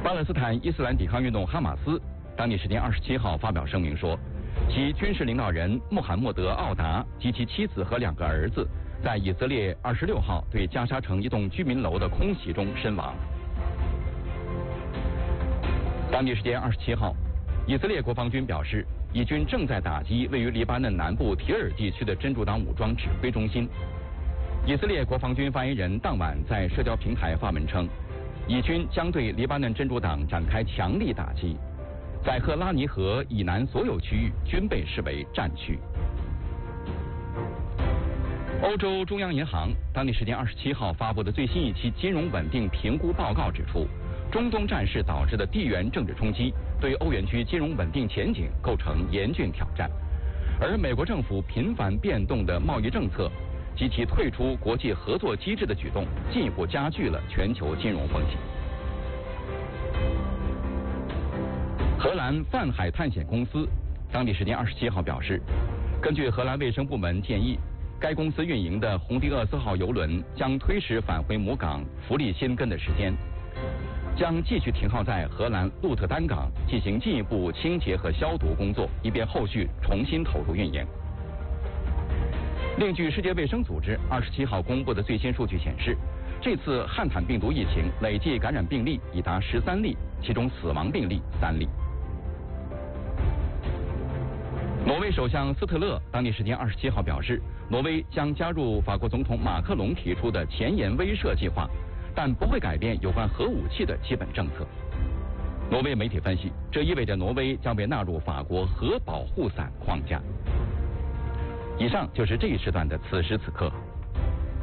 巴勒斯坦伊斯兰抵抗运动哈马斯当地时间27号发表声明说，其军事领导人穆罕默德·奥达及其妻子和2个儿子在以色列26号对加沙城一栋居民楼的空袭中身亡。当地时间27号，以色列国防军表示，以军正在打击位于黎巴嫩南部提尔地区的真主党武装指挥中心。以色列国防军发言人当晚在社交平台发文称，以军将对黎巴嫩真主党展开强力打击，在赫拉尼河以南所有区域均被视为战区。欧洲中央银行当地时间27号发布的最新一期金融稳定评估报告指出，中东战事导致的地缘政治冲击对欧元区金融稳定前景构成严峻挑战，而美国政府频繁变动的贸易政策及其退出国际合作机制的举动，进一步加剧了全球金融风险。荷兰泛海探险公司当地时间27号表示，根据荷兰卫生部门建议，该公司运营的洪迪厄斯号邮轮将推迟返回母港弗利辛根的时间，将继续停靠在荷兰鹿特丹港进行进一步清洁和消毒工作，以便后续重新投入运营。另据世界卫生组织27号公布的最新数据显示，这次汉坦病毒疫情累计感染病例已达13例，其中死亡病例3例。挪威首相斯特勒当地时间27号表示，挪威将加入法国总统马克龙提出的前沿威慑计划，但不会改变有关核武器的基本政策。挪威媒体分析，这意味着挪威将被纳入法国核保护伞框架。以上就是这一时段的此时此刻。